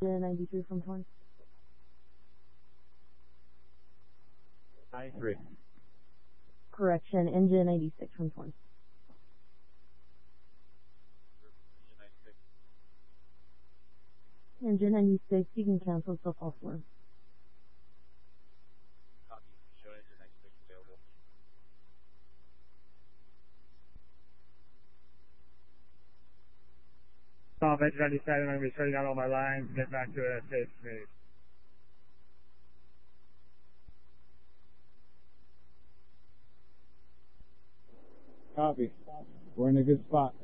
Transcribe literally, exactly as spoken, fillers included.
ninety-three from Torn. ninety-three. Correction, engine ninety-six from Torn. Engine ninety-six, you can cancel so false alarm. Copy. Show engine ninety-six available. Off engine ninety-seven, I'm going to be shutting down all my lines, get back to a safe space. Copy. We're in a good spot.